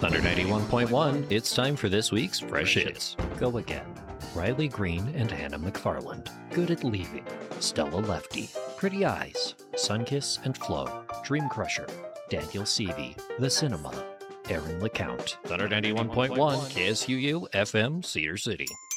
Thunder 91.1, it's time for this week's Fresh Hits. Go Again. Riley Green and Hannah McFarland. Good at Leaving. Stella Lefty. Pretty Eyes. Sunkiss and Flo. Dream Crusher. Daniel Seavey. The Cinema. Aaron LeCount. Thunder 91.1, KSUU FM, Cedar City.